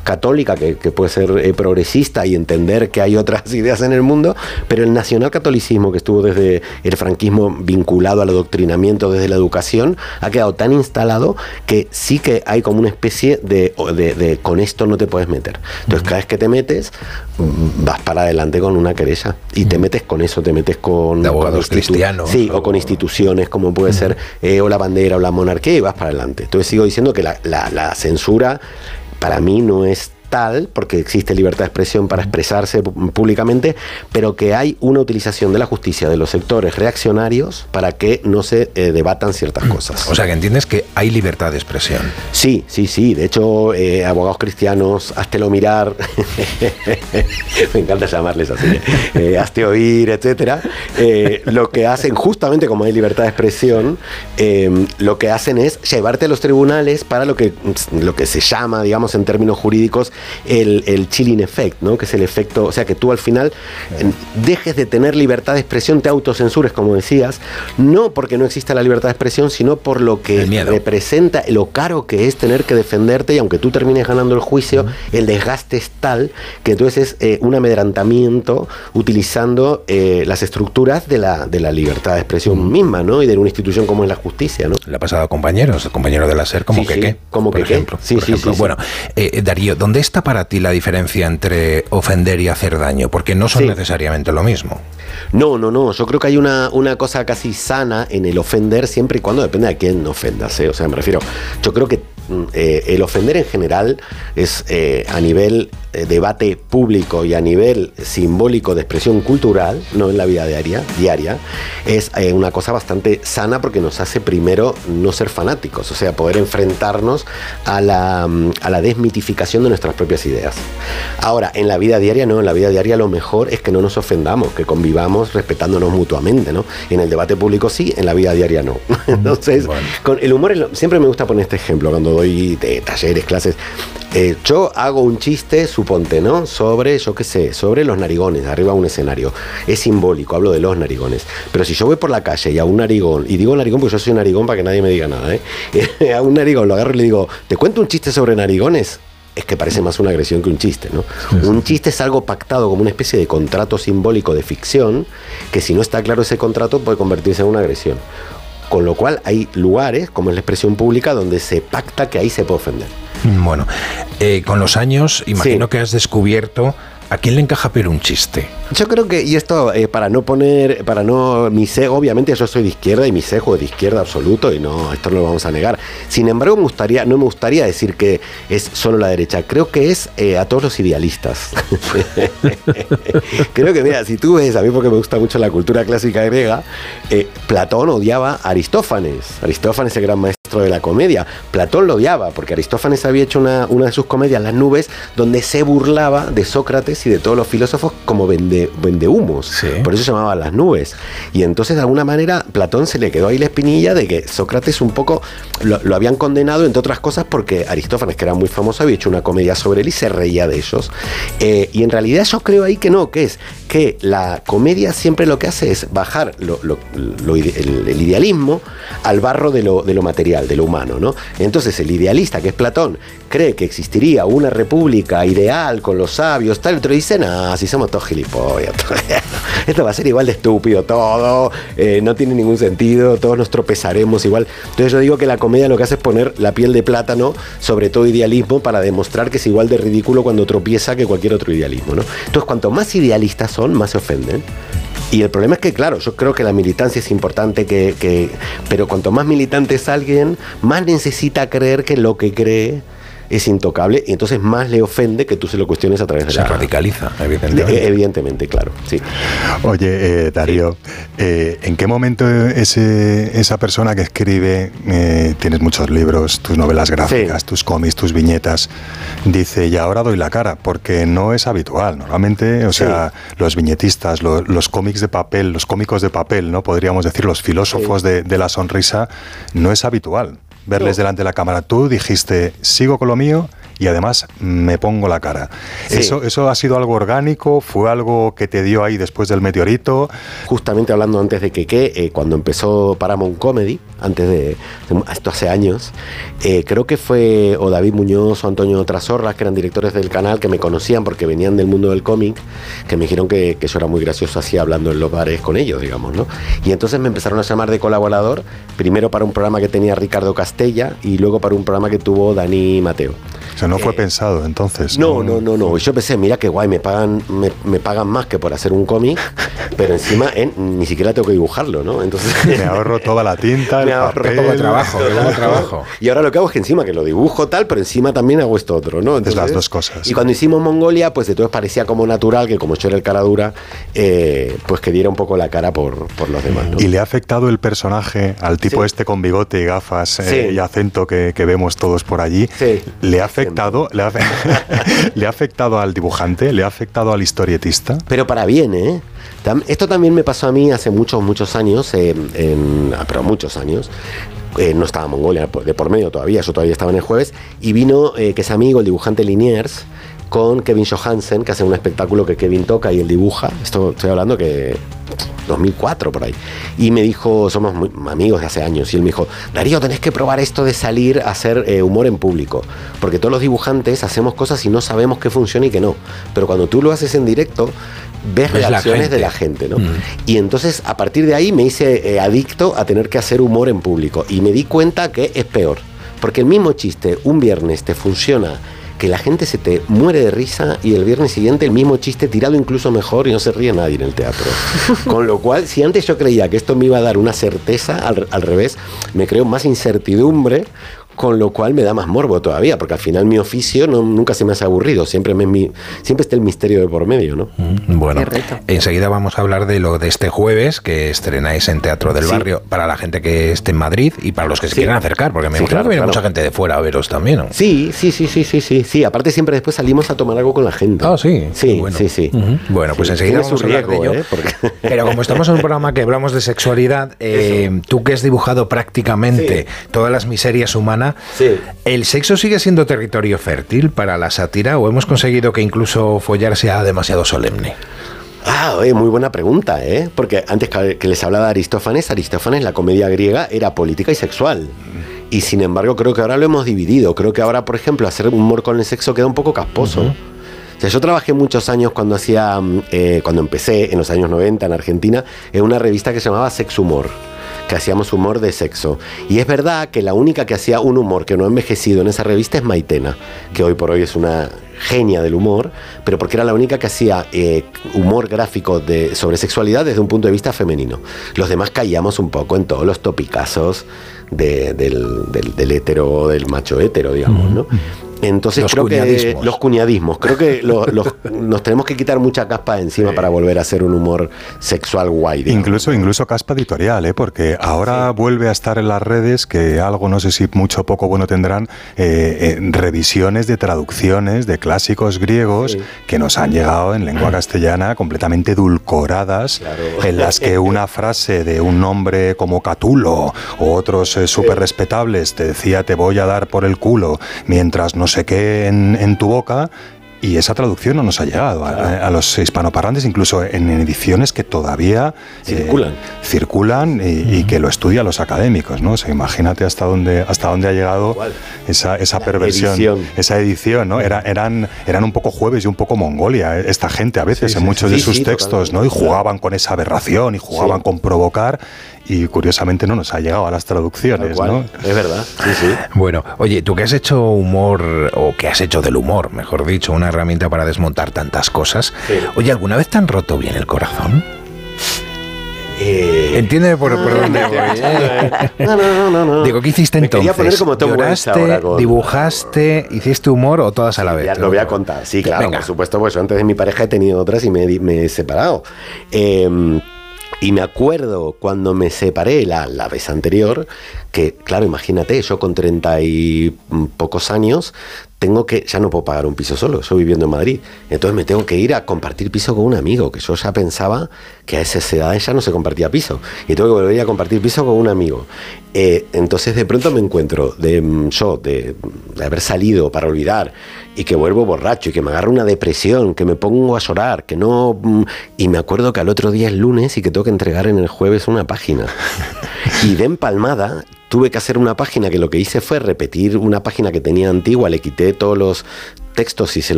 católica, que puede ser progresista y entender que hay otras ideas en el mundo, pero el nacionalcatolicismo, que estuvo desde el franquismo vinculado al adoctrinamiento desde la educación, ha quedado tan instalado que sí que hay como una especie de con esto no te puedes meter. Entonces cada vez que te metes, vas para adelante con una querella y te metes con eso, te metes con... De abogados cristianos. Sí, o con instituciones como puede ser o la bandera o la monarquía, y vas para adelante. Entonces sigo diciendo que la censura para mí no es tal, porque existe libertad de expresión para expresarse públicamente, pero que hay una utilización de la justicia de los sectores reaccionarios para que no se debatan ciertas cosas. O sea, que entiendes que hay libertad de expresión. Sí. De hecho, abogados cristianos, háztelo mirar, me encanta llamarles así, hazte oír, etcétera, lo que hacen, justamente como hay libertad de expresión, lo que hacen es llevarte a los tribunales para lo que se llama, digamos, en términos jurídicos, el chilling effect, ¿no? Que es el efecto, o sea, que tú al final dejes de tener libertad de expresión, te autocensures, como decías, no porque no exista la libertad de expresión, sino por lo que representa, lo caro que es tener que defenderte, y aunque tú termines ganando el juicio, el desgaste es tal que entonces es un amedrentamiento utilizando las estructuras de la libertad de expresión misma, ¿no? Y de una institución como es la justicia, ¿no? Le ha pasado a compañeros, el compañero de la SER, como que como por ejemplo. Bueno, Darío, ¿dónde está para ti la diferencia entre ofender y hacer daño? Porque no son necesariamente lo mismo. No. Yo creo que hay una cosa casi sana en el ofender, siempre y cuando depende de a quién ofendas, ¿eh? O sea, me refiero, yo creo que el ofender en general es a nivel debate público y a nivel simbólico de expresión cultural, no en la vida diaria, es una cosa bastante sana, porque nos hace primero no ser fanáticos, o sea, poder enfrentarnos a la desmitificación de nuestras propias ideas. Ahora, en la vida diaria no, en la vida diaria lo mejor es que no nos ofendamos, que convivamos respetándonos mutuamente, ¿no? En el debate público sí, en la vida diaria no. Entonces, con el humor, siempre me gusta poner este ejemplo cuando doy talleres, clases. Yo hago un chiste, suponte, ¿no? Sobre los narigones, arriba de un escenario. Es simbólico, hablo de los narigones. Pero si yo voy por la calle y a un narigón, y digo narigón porque yo soy un narigón para que nadie me diga nada, a un narigón lo agarro y le digo, ¿te cuento un chiste sobre narigones? Es que parece más una agresión que un chiste, ¿no? Un chiste es algo pactado como una especie de contrato simbólico de ficción, que si no está claro ese contrato puede convertirse en una agresión. Con lo cual hay lugares, como es la expresión pública, donde se pacta que ahí se puede ofender. Bueno, con los años imagino que has descubierto ¿a quién le encaja peor un chiste? Yo creo que, y esto mi sesgo, obviamente yo soy de izquierda y mi sesgo es de izquierda absoluto, y no, esto no lo vamos a negar. Sin embargo, no me gustaría decir que es solo la derecha, creo que es a todos los idealistas. Creo que, mira, si tú ves, a mí porque me gusta mucho la cultura clásica griega, Platón odiaba a Aristófanes, el gran maestro de la comedia. Platón lo odiaba porque Aristófanes había hecho una de sus comedias, Las nubes, donde se burlaba de Sócrates y de todos los filósofos como vendehumos. Sí. Por eso se llamaba Las nubes. Y entonces, de alguna manera, Platón se le quedó ahí la espinilla de que Sócrates un poco lo habían condenado, entre otras cosas, porque Aristófanes, que era muy famoso, había hecho una comedia sobre él y se reía de ellos. Y en realidad yo creo ahí que no, que es que la comedia siempre lo que hace es bajar el idealismo al barro de lo material, de lo humano, ¿no? Entonces el idealista, que es Platón, cree que existiría una república ideal con los sabios, tal, otro dice, no, si somos todos gilipollas, esto va a ser igual de estúpido todo, no tiene ningún sentido, todos nos tropezaremos igual. Entonces yo digo que la comedia lo que hace es poner la piel de plátano sobre todo idealismo para demostrar que es igual de ridículo cuando tropieza que cualquier otro idealismo, ¿no? Entonces, cuanto más idealistas son, más se ofenden. Y el problema es que, claro, yo creo que la militancia es importante, pero cuanto más militante es alguien, más necesita creer que lo que cree es intocable, y entonces más le ofende que tú se lo cuestiones a través de se radicaliza, evidentemente. Evidentemente, claro, sí. Oye, Darío, ¿en qué momento esa persona que escribe, tienes muchos libros, tus novelas gráficas, tus cómics, tus viñetas, dice, y ahora doy la cara? Porque no es habitual. Normalmente, o sea, los viñetistas, los cómics de papel, los cómicos de papel, ¿no? Podríamos decir, los filósofos de la sonrisa, no es habitual verles delante de la cámara. Tú dijiste, sigo con lo mío y además me pongo la cara. Sí. ¿Eso ha sido algo orgánico? ¿Fue algo que te dio ahí después del meteorito? Justamente hablando antes de que cuando empezó Paramount Comedy, antes de esto hace años. Creo que fue o David Muñoz o Antonio Trasorras, que eran directores del canal, que me conocían porque venían del mundo del cómic, que me dijeron que eso era muy gracioso así hablando en los bares con ellos, digamos, ¿no? Y entonces me empezaron a llamar de colaborador, primero para un programa que tenía Ricardo Castella y luego para un programa que tuvo Dani Mateo. O sea, no fue pensado entonces. No. Yo pensé, mira qué guay, me pagan más que por hacer un cómic, pero encima ni siquiera tengo que dibujarlo, ¿no? Entonces me ahorro toda la tinta, el papel, todo el trabajo. Y ahora lo que hago es que encima que lo dibujo tal, pero encima también hago esto otro, ¿no? Entonces, las dos cosas. Y cuando hicimos Mongolia, pues entonces parecía como natural que como yo era el cara dura, pues que diera un poco la cara por los demás, ¿no? ¿Y le ha afectado el personaje al tipo este con bigote y gafas y acento que vemos todos por allí? Sí. ¿Le ha afectado? ¿Le ha afectado al dibujante? ¿Le ha afectado al historietista? Pero para bien, ¿eh? Esto también me pasó a mí hace muchos años, pero muchos años. No estaba Mongolia de por medio todavía, yo todavía estaba en el Jueves, y vino, que es amigo, el dibujante Liniers, con Kevin Johansen, que hace un espectáculo que Kevin toca y él dibuja. Esto estoy hablando que 2004 por ahí. Y me dijo, somos muy amigos de hace años, y él me dijo, Darío, tenés que probar esto de salir a hacer humor en público, porque todos los dibujantes hacemos cosas y no sabemos qué funciona y qué no, pero cuando tú lo haces en directo ves reacciones de la gente, ¿no? Y entonces a partir de ahí me hice adicto a tener que hacer humor en público, y me di cuenta que es peor, porque el mismo chiste un viernes te funciona que la gente se te muere de risa, y el viernes siguiente el mismo chiste tirado incluso mejor y no se ríe nadie en el teatro. Con lo cual, si antes yo creía que esto me iba a dar una certeza, al revés, me creo más incertidumbre, con lo cual me da más morbo todavía, porque al final mi oficio nunca se me hace aburrido, siempre está el misterio de por medio, ¿no? Bueno, enseguida vamos a hablar de lo de este jueves, que estrenáis en Teatro del Barrio, para la gente que esté en Madrid y para los que se quieran acercar, porque me imagino que viene mucha gente de fuera a veros también, ¿no? Sí, aparte siempre después salimos a tomar algo con la gente. Ah, sí. Sí. Bueno, pues enseguida vamos a hablar de ello. Pero como estamos en un programa que hablamos de sexualidad, tú que has dibujado prácticamente todas las miserias humanas, ¿el sexo sigue siendo territorio fértil para la sátira o hemos conseguido que incluso follar sea demasiado solemne? Muy buena pregunta, porque antes que les hablaba de Aristófanes, la comedia griega era política y sexual. Y sin embargo creo que ahora lo hemos dividido. Creo que ahora, por ejemplo, hacer humor con el sexo queda un poco casposo. O sea, yo trabajé muchos años cuando empecé en los años 90 en Argentina, en una revista que se llamaba Sex Humor, que hacíamos humor de sexo. Y es verdad que la única que hacía un humor que no ha envejecido en esa revista es Maitena, que hoy por hoy es una genia del humor, pero porque era la única que hacía humor gráfico sobre sexualidad desde un punto de vista femenino. Los demás caíamos un poco en todos los topicazos del hetero, del macho hetero, digamos, ¿no? Entonces creo que los cuñadismos, creo que nos tenemos que quitar mucha caspa de encima para volver a hacer un humor sexual guay. Incluso caspa editorial, porque ahora vuelve a estar en las redes, que algo, no sé si mucho o poco bueno tendrán, revisiones de traducciones de clásicos griegos que nos han llegado en lengua castellana completamente edulcoradas, en las que una frase de un nombre como Catulo o otros súper respetables te decía te voy a dar por el culo mientras no sé qué en tu boca, y esa traducción no nos ha llegado a los hispanoparlantes, incluso en ediciones que todavía circulan y que lo estudian los académicos, ¿no? O sea, imagínate hasta dónde ha llegado esa perversión, esa edición, ¿no? Eran un poco Jueves y un poco Mongolia, esta gente a veces en muchos de sus textos, ¿no? Y jugaban con esa aberración y jugaban con provocar, y curiosamente no nos ha llegado a las traducciones, ¿no? Es verdad, sí. Bueno, oye, tú que has hecho humor, o que has hecho del humor, mejor dicho, una herramienta para desmontar tantas cosas, oye, ¿alguna vez te han roto bien el corazón? Entiéndeme por dónde voy. No. Digo, ¿qué hiciste entonces? ¿Lloraste, dibujaste, hiciste humor o todas a la vez? Ya lo voy a contar, sí, claro, por supuesto, pues yo antes de mi pareja he tenido otras y me he separado. Y me acuerdo cuando me separé la vez anterior, que claro, imagínate, yo con 30 y pocos años ya no puedo pagar un piso solo, estoy viviendo en Madrid, entonces me tengo que ir a compartir piso con un amigo, que yo ya pensaba que a esa edad ya no se compartía piso, y tengo que volver a compartir piso con un amigo. Entonces de pronto me encuentro de haber salido para olvidar, y que vuelvo borracho, y que me agarro una depresión, que me pongo a llorar, que no... Y me acuerdo que al otro día es lunes y que tengo que entregar en el jueves una página. Y de empalmada tuve que hacer una página que lo que hice fue repetir una página que tenía antigua, le quité todos los textos y se